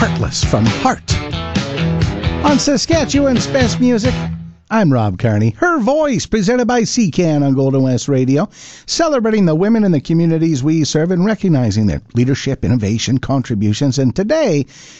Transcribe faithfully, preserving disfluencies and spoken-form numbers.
Heartless from Heart. On Saskatchewan's Best Music, I'm Rob Carney. Her Voice, presented by C C A N on Golden West Radio, celebrating the women in the communities we serve and recognizing their leadership, innovation, contributions. And today,